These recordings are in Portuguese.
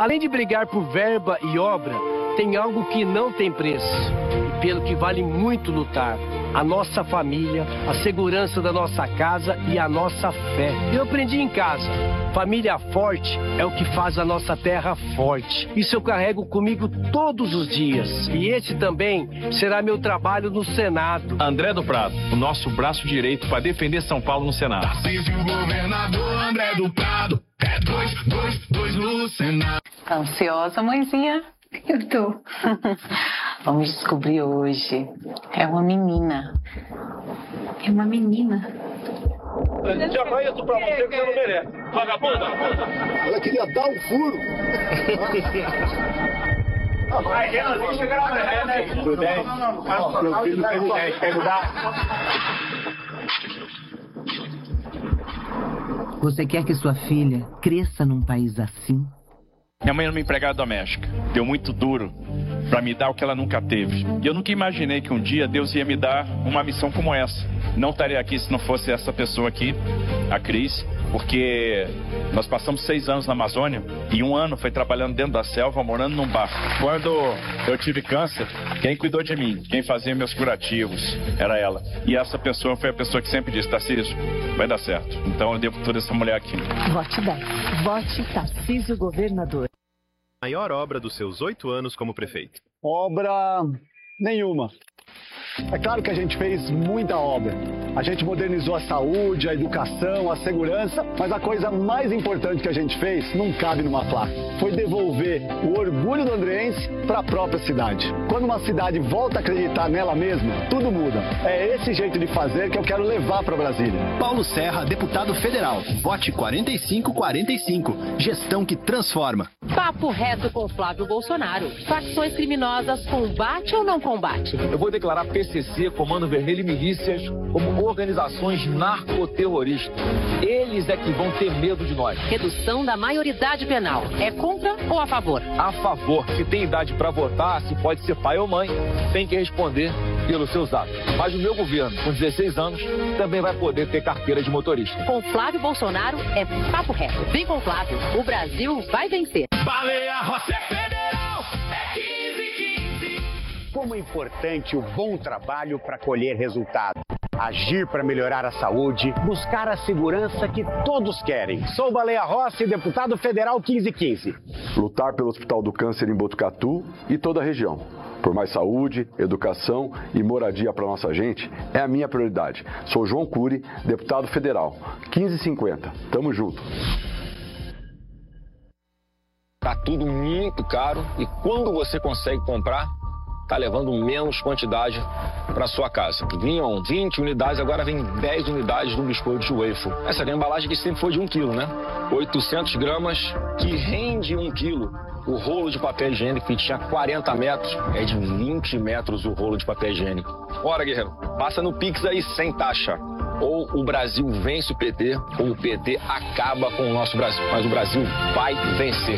Além de brigar por verba e obra, tem algo que não tem preço e pelo que vale muito lutar. A nossa família, a segurança da nossa casa e a nossa fé. Eu aprendi em casa. Família forte é o que faz a nossa terra forte. Isso eu carrego comigo todos os dias. E esse também será meu trabalho no Senado. André do Prado, o nosso braço direito para defender São Paulo no Senado. Tarcísio, governador André do Prado. É 2 no Senado. Ansiosa, mãezinha? Eu tô. Vamos descobrir hoje. É uma menina. É uma menina. Já vai isso pra você que você não merece. Vagabunda! Ela queria dar um furo. Tudo bem? Meu filho tem 10, quer mudar? Você quer que sua filha cresça num país assim? Minha mãe era uma empregada doméstica. Deu muito duro para me dar o que ela nunca teve. E eu nunca imaginei que um dia Deus ia me dar uma missão como essa. Não estaria aqui se não fosse essa pessoa aqui, a Cris, porque nós passamos 6 anos na Amazônia e 1 ano foi trabalhando dentro da selva, morando num bar. Quando eu tive câncer, quem cuidou de mim, quem fazia meus curativos, era ela. E essa pessoa foi a pessoa que sempre disse: Tarcísio, vai dar certo. Então eu devo toda essa mulher aqui. Vote 10. Vote Tarcísio Governador. Maior obra dos seus 8 anos como prefeito? Obra nenhuma. É claro que a gente fez muita obra. A gente modernizou a saúde, a educação, a segurança, mas a coisa mais importante que a gente fez não cabe numa placa. Foi devolver o orgulho do andreense para a própria cidade. Quando uma cidade volta a acreditar nela mesma, tudo muda. É esse jeito de fazer que eu quero levar para Brasília. Paulo Serra, deputado federal. Vote 4545. Gestão que transforma. Papo reto com Flávio Bolsonaro. Facções criminosas combate ou não combate? Eu vou declarar PCC, Comando Vermelho e milícias como organizações narcoterroristas. Eles é que vão ter medo de nós. Redução da maioridade penal. É contra ou a favor? A favor. Se tem idade para votar, se pode ser pai ou mãe, tem que responder pelos seus atos. Mas o meu governo, com 16 anos, também vai poder ter carteira de motorista. Com Flávio Bolsonaro é papo reto. Vem com Flávio. O Brasil vai vencer. Baleia Rossi é federal. É 15. Como é importante o bom trabalho para colher resultado. Agir para melhorar a saúde, buscar a segurança que todos querem. Sou Baleia Rossi, deputado federal 1515. Lutar pelo Hospital do Câncer em Botucatu e toda a região. Por mais saúde, educação e moradia para nossa gente é a minha prioridade. Sou João Cury, deputado federal 1550. Tamo junto. Tá tudo muito caro e quando você consegue comprar, tá levando menos quantidade para sua casa. Vinham 20 unidades, agora vem 10 unidades do biscoito de waffle. Essa é a embalagem que sempre foi de 1 quilo, né? 800 gramas, que rende 1 quilo. O rolo de papel higiênico, que tinha 40 metros, é de 20 metros o rolo de papel higiênico. Bora, guerreiro, passa no Pix aí sem taxa. Ou o Brasil vence o PT, ou o PT acaba com o nosso Brasil. Mas o Brasil vai vencer.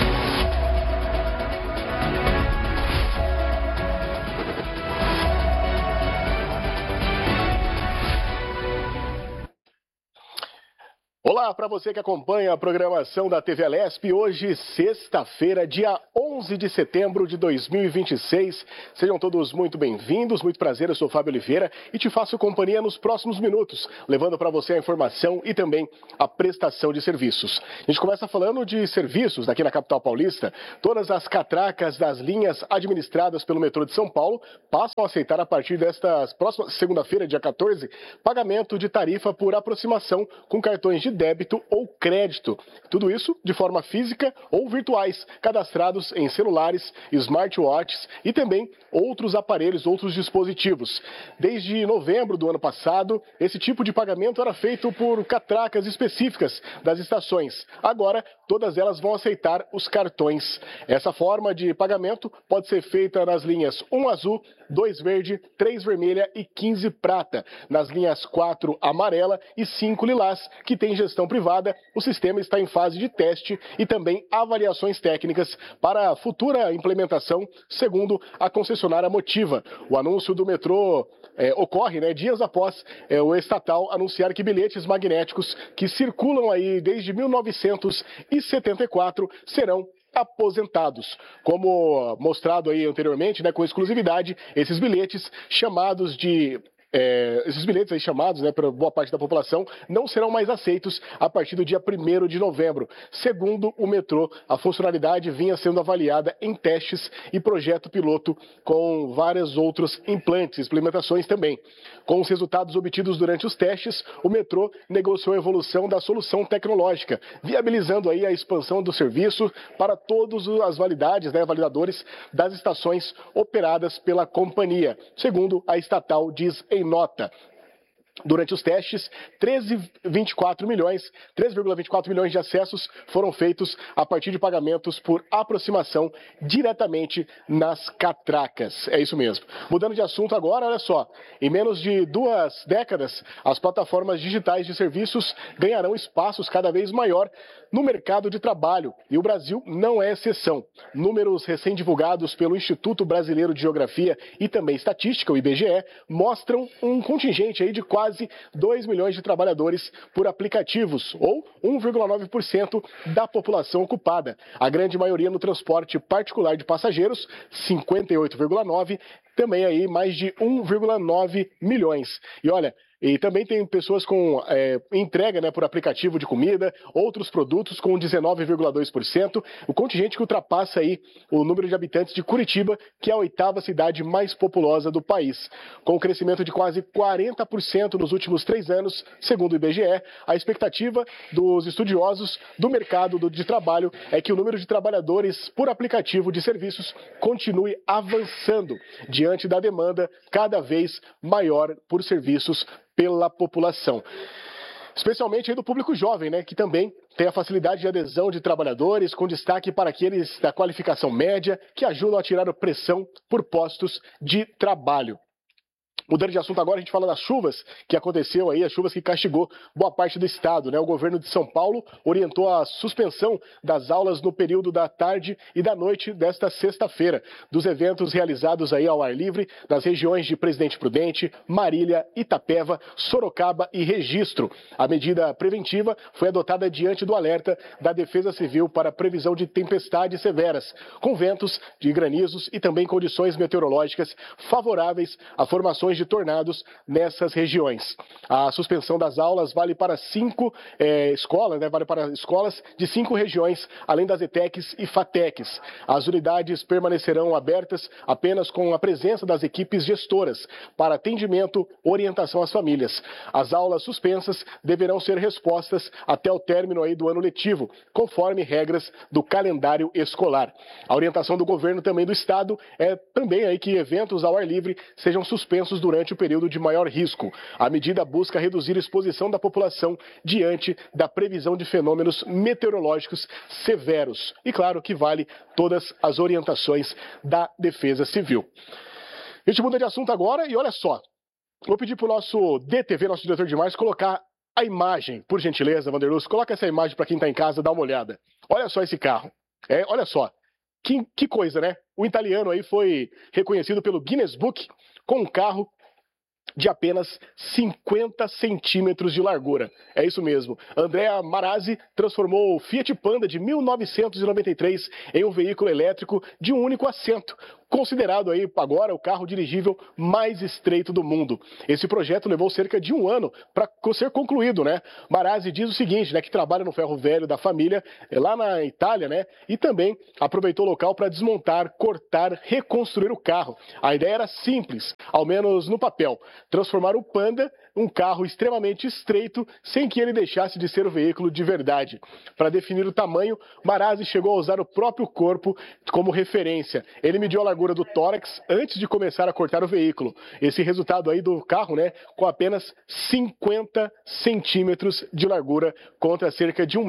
Olá para você que acompanha a programação da TV Alesp. Hoje, sexta-feira, dia 11 de setembro de 2026. Sejam todos muito bem-vindos, muito prazer, eu sou Fábio Oliveira e te faço companhia nos próximos minutos, levando para você a informação e também a prestação de serviços. A gente começa falando de serviços aqui na capital paulista. Todas as catracas das linhas administradas pelo metrô de São Paulo passam a aceitar a partir desta próxima segunda-feira, dia 14, pagamento de tarifa por aproximação com cartões de débito ou crédito. Tudo isso de forma física ou virtuais, cadastrados em celulares, smartwatches e também outros aparelhos, outros dispositivos. Desde novembro do ano passado, esse tipo de pagamento era feito por catracas específicas das estações. Agora, todas elas vão aceitar os cartões. Essa forma de pagamento pode ser feita nas linhas 1 azul, 2 verde, 3 vermelha e 15 prata. Nas linhas 4 amarela e 5 lilás, que tem gestão privada, o sistema está em fase de teste e também avaliações técnicas para a futura implementação, segundo a concessionária Motiva. O anúncio do metrô ocorre dias após o estatal anunciar que bilhetes magnéticos que circulam aí desde 1974 serão aposentados. Como mostrado aí anteriormente, né, com exclusividade, esses bilhetes chamados de... esses bilhetes aí chamados, né, para boa parte da população, não serão mais aceitos a partir do dia 1º de novembro. Segundo o metrô, a funcionalidade vinha sendo avaliada em testes e projeto piloto com vários outros implementações também. Com os resultados obtidos durante os testes, o metrô negociou a evolução da solução tecnológica, viabilizando aí a expansão do serviço para todas as validades, né, validadores das estações operadas pela companhia, segundo a estatal diz em nota. Durante os testes, 13,24 milhões de acessos foram feitos a partir de pagamentos por aproximação diretamente nas catracas. É isso mesmo. Mudando de assunto agora, olha só. Em menos de 2 décadas, as plataformas digitais de serviços ganharão espaços cada vez maior no mercado de trabalho. E o Brasil não é exceção. Números recém-divulgados pelo Instituto Brasileiro de Geografia e também Estatística, o IBGE, mostram um contingente aí de quase 2 milhões de trabalhadores por aplicativos, ou 1,9% da população ocupada. A grande maioria no transporte particular de passageiros, 58,9%, também aí mais de 1,9 milhões. E olha, e também tem pessoas com entrega, né, por aplicativo de comida, outros produtos com 19,2%, o contingente que ultrapassa aí o número de habitantes de Curitiba, que é a 8ª cidade mais populosa do país. Com um crescimento de quase 40% nos últimos 3 anos, segundo o IBGE, a expectativa dos estudiosos do mercado de trabalho é que o número de trabalhadores por aplicativo de serviços continue avançando diante da demanda cada vez maior por serviços pela população. Especialmente aí do público jovem, né, que também tem a facilidade de adesão de trabalhadores, com destaque para aqueles da qualificação média, que ajudam a tirar a pressão por postos de trabalho. Mudando de assunto agora, a gente fala das chuvas que aconteceu aí, as chuvas que castigou boa parte do estado, né? O governo de São Paulo orientou a suspensão das aulas no período da tarde e da noite desta sexta-feira, dos eventos realizados aí ao ar livre nas regiões de Presidente Prudente, Marília, Itapeva, Sorocaba e Registro. A medida preventiva foi adotada diante do alerta da Defesa Civil para previsão de tempestades severas, com ventos de granizos e também condições meteorológicas favoráveis a formações de tornados nessas regiões. A suspensão das aulas vale para 5 escolas, né? Vale para escolas de 5 regiões, além das ETECs e FATECs. As unidades permanecerão abertas apenas com a presença das equipes gestoras para atendimento, orientação às famílias. As aulas suspensas deverão ser respostas até o término aí do ano letivo, conforme regras do calendário escolar. A orientação do governo também do estado é também aí que eventos ao ar livre sejam suspensos durante o período de maior risco. A medida busca reduzir a exposição da população diante da previsão de fenômenos meteorológicos severos. E claro que vale todas as orientações da Defesa Civil. A gente muda de assunto agora e olha só. Vou pedir para o nosso DTV, nosso diretor de imagens, colocar a imagem, por gentileza, Vanderluz. Coloca essa imagem para quem está em casa dar uma olhada. Olha só esse carro. Olha só. Que coisa, né? O italiano aí foi reconhecido pelo Guinness Book com um carro de apenas 50 centímetros de largura. É isso mesmo. Andrea Marazzi transformou o Fiat Panda de 1993 em um veículo elétrico de um único assento, considerado aí agora o carro dirigível mais estreito do mundo. Esse projeto levou cerca de 1 ano para ser concluído, né? Marazzi diz o seguinte, né, que trabalha no ferro velho da família lá na Itália, né? E também aproveitou o local para desmontar, cortar, reconstruir o carro. A ideia era simples, ao menos no papel, transformar o Panda um carro extremamente estreito, sem que ele deixasse de ser o veículo de verdade. Para definir o tamanho, Marazzi chegou a usar o próprio corpo como referência. Ele mediu a largura do tórax antes de começar a cortar o veículo. Esse resultado aí do carro, né, com apenas 50 centímetros de largura contra cerca de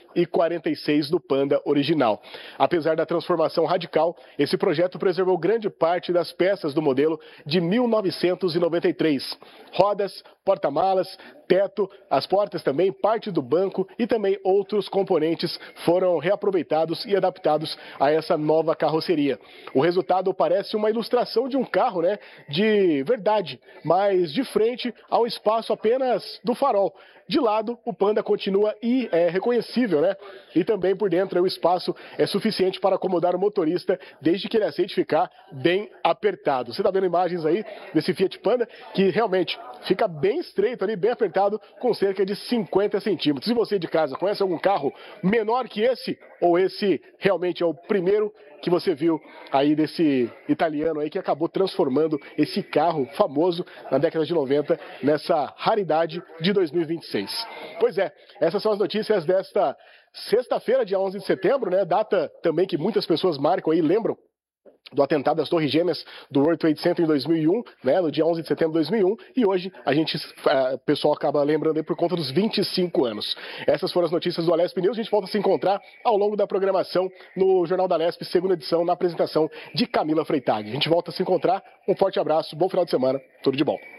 1,46 m do Panda original. Apesar da transformação radical, esse projeto preservou grande parte das peças do modelo de 1993. Rodas, porta-malas, teto, as portas também, parte do banco e também outros componentes foram reaproveitados e adaptados a essa nova carroceria. O resultado parece uma ilustração de um carro, né, de verdade, mas de frente ao espaço apenas do farol. De lado, o Panda continua reconhecível, né? E também por dentro o espaço é suficiente para acomodar o motorista, desde que ele aceite ficar bem apertado. Você está vendo imagens aí desse Fiat Panda, que realmente fica bem estreito ali, bem apertado, com cerca de 50 centímetros. Se você de casa conhece algum carro menor que esse, ou esse realmente é o primeiro que você viu aí desse italiano aí que acabou transformando esse carro famoso na década de 90 nessa raridade de 2026. Pois é, essas são as notícias desta sexta-feira, dia 11 de setembro, né? Data também que muitas pessoas marcam aí, lembram do atentado das Torres Gêmeas do World Trade Center em 2001, né, no dia 11 de setembro de 2001, e hoje o pessoal acaba lembrando aí por conta dos 25 anos. Essas foram as notícias do Alesp News. A gente volta a se encontrar ao longo da programação no Jornal da Alesp, segunda edição, na apresentação de Camila Freitag. A gente volta a se encontrar. Um forte abraço, bom final de semana, tudo de bom.